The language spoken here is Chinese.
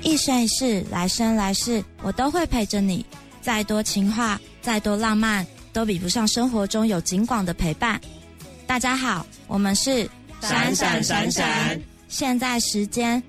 一生一世，来生来世，我都会陪着你。再多情话，再多浪漫，都比不上生活中有景广的陪伴。大家好，我们是闪闪闪闪， 现在时间